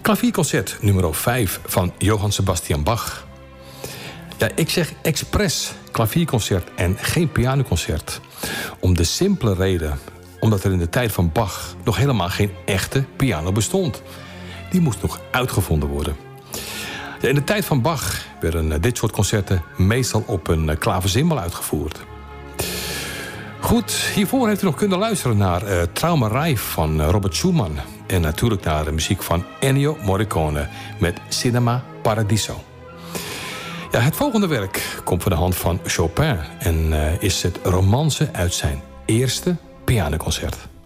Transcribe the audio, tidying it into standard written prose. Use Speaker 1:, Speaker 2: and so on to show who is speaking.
Speaker 1: Klavierconcert nummer 5 van Johann Sebastian Bach. Ja, ik zeg expres klavierconcert en geen pianoconcert. Om de simpele reden, omdat er in de tijd van Bach nog helemaal geen echte piano bestond. Die moest nog uitgevonden worden. Ja, in de tijd van Bach werden dit soort concerten meestal op een klaversymbol uitgevoerd. Goed, hiervoor heeft u nog kunnen luisteren naar Traumerei van Robert Schumann. En natuurlijk naar de muziek van Ennio Morricone met Cinema Paradiso. Ja, het volgende werk komt van de hand van Chopin en is het romance uit zijn eerste pianoconcert.